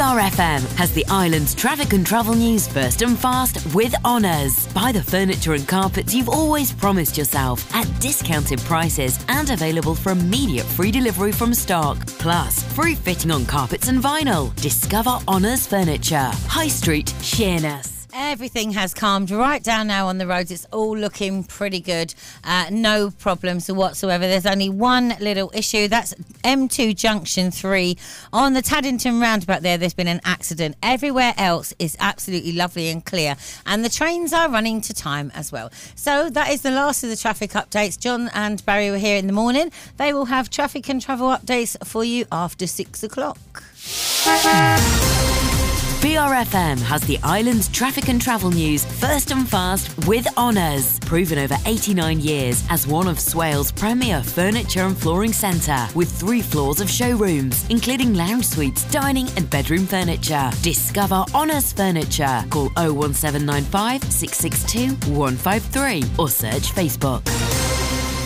BRFM has the island's traffic and travel news first and fast with Honours. Buy the furniture and carpets you've always promised yourself at discounted prices and available for immediate free delivery from stock. Plus, free fitting on carpets and vinyl. Discover Honours Furniture. High Street, Sheerness. Everything has calmed right down now on the roads. It's all looking pretty good. No problems whatsoever. There's only one little issue. That's M2 Junction 3 on the Taddington roundabout there. There's been an accident. Everywhere else is absolutely lovely and clear. And the trains are running to time as well. So that is the last of the traffic updates. John and Barry were here in the morning. They will have traffic and travel updates for you after 6 o'clock. BRFM has the island's traffic and travel news first and fast with Honours. Proven over 89 years as one of Swales' premier furniture and flooring centre with 3 floors of showrooms, including lounge suites, dining and bedroom furniture. Discover Honours Furniture. Call 01795 662 153 or search Facebook.